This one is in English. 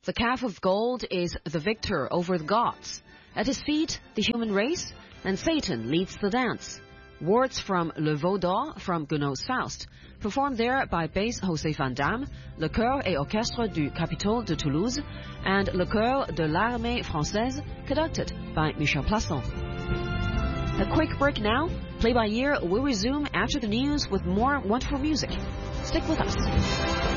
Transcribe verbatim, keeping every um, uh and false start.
The calf of gold is the victor over the gods. At his feet, the human race, and Satan leads the dance. Words from Le Veau d'Or from Gounod's Faust, performed there by bass José Van Damme, le chœur et orchestre du Capitole de Toulouse, and le chœur de l'Armée Française, conducted by Michel Plasson. A quick break now. Play by ear will resume after the news with more wonderful music. Stick with us.